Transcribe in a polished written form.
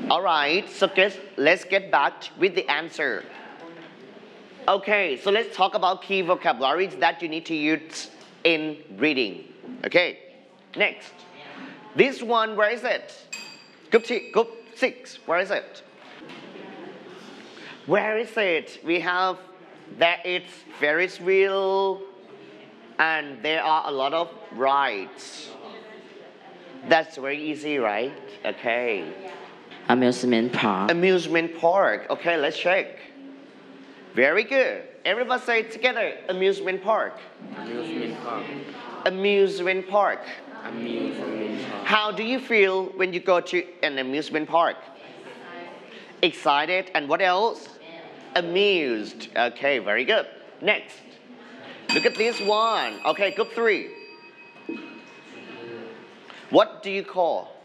Alright, so let's get back with the answer. Okay, so let's talk about key vocabularies that you need to use in reading. Okay, next. This one, where is it? Group 6, where is it? Where is it? We have that it's Ferris wheel and there are a lot of rides. That's very easy, right? Okay. Amusement park. Amusement park. Okay, let's check. Very good. Everybody say it together. Amusement park. Amusement park. Amusement park. Amusement park. How do you feel when you go to an amusement park? Excited. And what else? Amused. Okay, very good. Next. Look at this one. Okay, group 3. What do you call